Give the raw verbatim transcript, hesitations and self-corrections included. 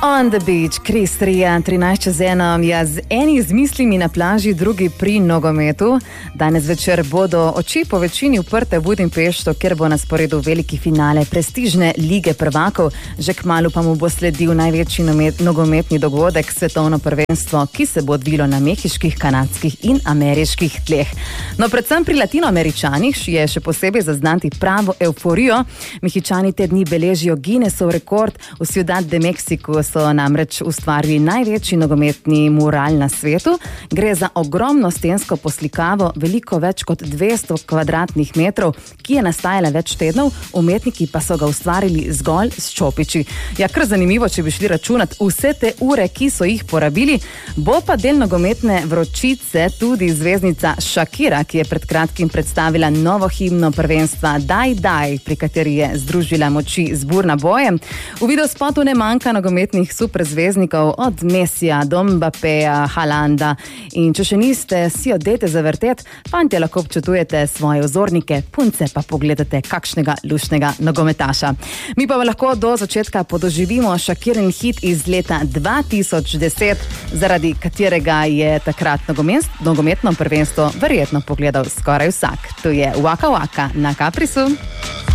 On the beach, Kris Ria, trinajst čez eno, jaz eni z mislimi na plaži, drugi pri nogometu. Danes večer bodo oči po večini uprte v Budimpeštu, kjer bo na sporedu veliki finale prestižne lige prvakov. Že kmalu pa mu bo sledil največji nogometni dogodek, svetovno prvenstvo, ki se bo odvilo na mehiških, kanadskih in ameriških tleh. No, predvsem pri Latinoameričanih je še posebej zaznati pravo euforijo. Mehičani te dni beležijo Guinnessov rekord. V Ciudad de Mexico so namreč ustvarili največji nogometni mural na svetu. Gre za ogromno stensko poslikavo, veliko več kot dvesto kvadratnih metrov, ki je nastajala več tednov, umetniki pa so ga ustvarili zgolj s čopiči. Ja, kar zanimivo, če bi šli računati vse te ure, ki so jih porabili. Bo pa del nogometne vročice tudi zvezdnica Shakira, ki je pred kratkim predstavila novo himno prvenstva Daj Daj, pri kateri je združila moči z burnabojem. V videospotu ne manjka nogometnih superzvezdnikov od Messija do Mbappeja, Haalanda. In če še niste, si jo dajte zavrtet, fantje lahko občutujete svoje vzornike, punce pa pogledate kakšnega lušnega nogometaša. Mi pa lahko do začetka podoživimo Shakirin hit iz leta dva tisoč deset, zaradi katerega je takrat nogometno prvenstvo verjetno pogledal skoraj vsak. To je Waka Waka na Caprisu.